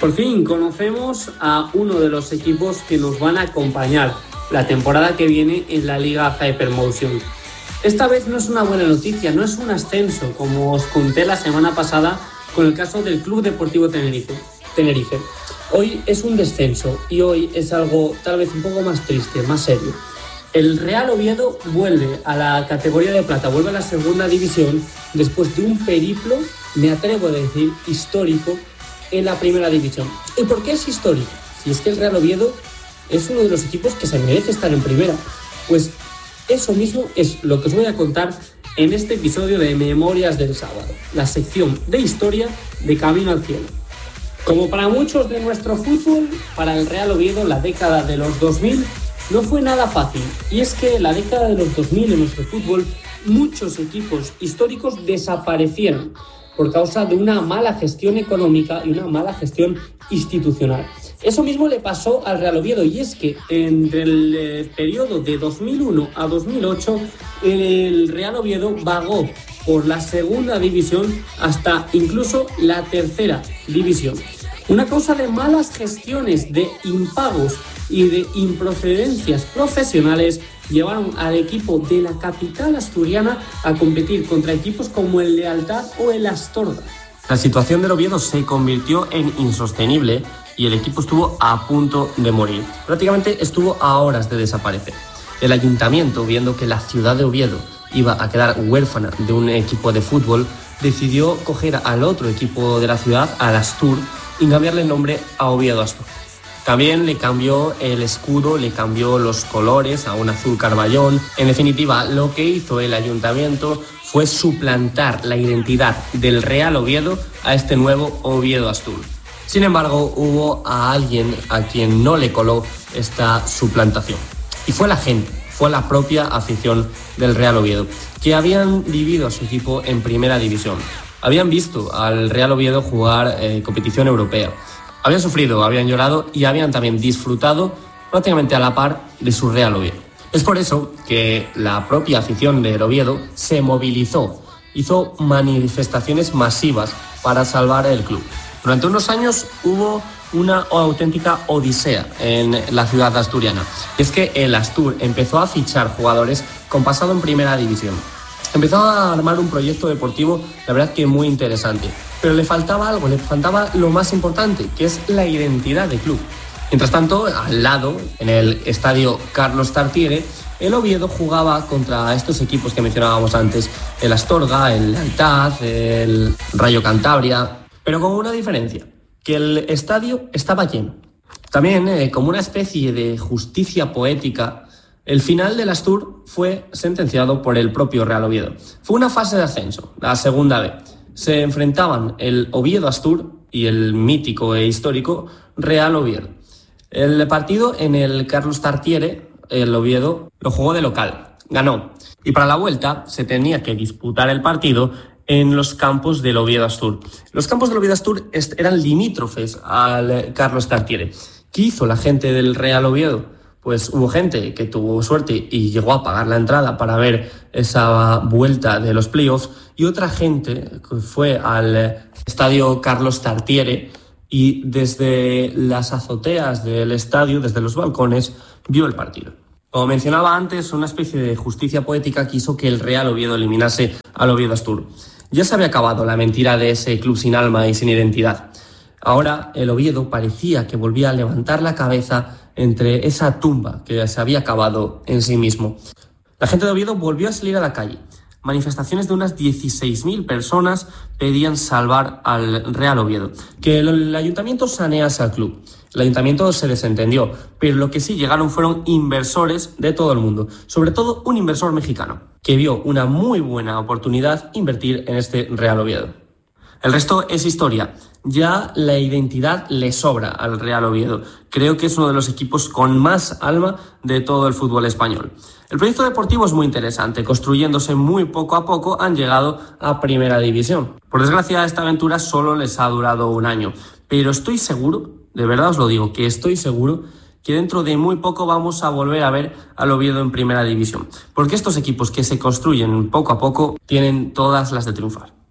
Por fin conocemos a uno de los equipos que nos van a acompañar la temporada que viene en la Liga Hypermotion. Esta vez no es una buena noticia, no es un ascenso, como os conté la semana pasada con el caso del Club Deportivo Tenerife. Hoy es un descenso y hoy es algo tal vez un poco más triste, más serio. El Real Oviedo vuelve a la categoría de plata, vuelve a la segunda división después de un periplo, me atrevo a decir, histórico en la primera división. ¿Y por qué es histórico? Si es que el Real Oviedo es uno de los equipos que se merece estar en primera. Pues eso mismo es lo que os voy a contar en este episodio de Memorias del Sábado, la sección de historia de Camino al Cielo. Como para muchos de nuestro fútbol, para el Real Oviedo la década de los 2000 no fue nada fácil. Y es que en la década de los 2000 en nuestro fútbol muchos equipos históricos desaparecieron por causa de una mala gestión económica y una mala gestión institucional. Eso mismo le pasó al Real Oviedo, y es que entre el periodo de 2001 a 2008 el Real Oviedo vagó por la segunda división hasta incluso la tercera división. Una causa de malas gestiones, de impagos y de improcedencias profesionales llevaron al equipo de la capital asturiana a competir contra equipos como el Lealtad o el Astorga. La situación del Oviedo se convirtió en insostenible y el equipo estuvo a punto de morir. Prácticamente estuvo a horas de desaparecer. El ayuntamiento, viendo que la ciudad de Oviedo iba a quedar huérfana de un equipo de fútbol, decidió coger al otro equipo de la ciudad, al Astur, y cambiarle el nombre a Oviedo Astur. También le cambió el escudo, le cambió los colores a un azul carballón. En definitiva, lo que hizo el ayuntamiento fue suplantar la identidad del Real Oviedo a este nuevo Oviedo Astur. Sin embargo, hubo a alguien a quien no le coló esta suplantación. Y fue la gente, fue la propia afición del Real Oviedo, que habían vivido a su equipo en primera división. Habían visto al Real Oviedo jugar competición europea. Habían sufrido, habían llorado y habían también disfrutado prácticamente a la par de su Real Oviedo. Es por eso que la propia afición del Oviedo se movilizó, hizo manifestaciones masivas para salvar el club. Durante unos años hubo una auténtica odisea en la ciudad asturiana. Es que el Astur empezó a fichar jugadores con pasado en primera división. Empezó a armar un proyecto deportivo, la verdad que muy interesante. Pero le faltaba algo, le faltaba lo más importante, que es la identidad del club. Mientras tanto, al lado, en el estadio Carlos Tartiere, el Oviedo jugaba contra estos equipos que mencionábamos antes, el Astorga, el Lealtad, el Rayo Cantabria, pero con una diferencia, que el estadio estaba lleno. También, como una especie de justicia poética, el final del Astur fue sentenciado por el propio Real Oviedo. Fue una fase de ascenso, la segunda B. Se enfrentaban el Oviedo Astur y el mítico e histórico Real Oviedo. El partido en el Carlos Tartiere, el Oviedo lo jugó de local, ganó. Y para la vuelta se tenía que disputar el partido en los campos del Oviedo Astur. Los campos del Oviedo Astur eran limítrofes al Carlos Tartiere. ¿Qué hizo la gente del Real Oviedo? Pues hubo gente que tuvo suerte y llegó a pagar la entrada para ver esa vuelta de los playoffs, y otra gente que fue al estadio Carlos Tartiere y desde las azoteas del estadio, desde los balcones, vio el partido. Como mencionaba antes, una especie de justicia poética quiso que el Real Oviedo eliminase al Oviedo Astur. Ya se había acabado la mentira de ese club sin alma y sin identidad. Ahora el Oviedo parecía que volvía a levantar la cabeza entre esa tumba que se había cavado en sí mismo. La gente de Oviedo volvió a salir a la calle. Manifestaciones de unas 16.000 personas pedían salvar al Real Oviedo, que el ayuntamiento sanease al club. El ayuntamiento se desentendió, pero lo que sí llegaron fueron inversores de todo el mundo, sobre todo un inversor mexicano, que vio una muy buena oportunidad invertir en este Real Oviedo. El resto es historia. Ya la identidad le sobra al Real Oviedo. Creo que es uno de los equipos con más alma de todo el fútbol español. El proyecto deportivo es muy interesante. Construyéndose muy poco a poco han llegado a primera división. Por desgracia, esta aventura solo les ha durado un año. Pero estoy seguro, de verdad os lo digo, que estoy seguro que dentro de muy poco vamos a volver a ver al Oviedo en primera división. Porque estos equipos que se construyen poco a poco tienen todas las de triunfar.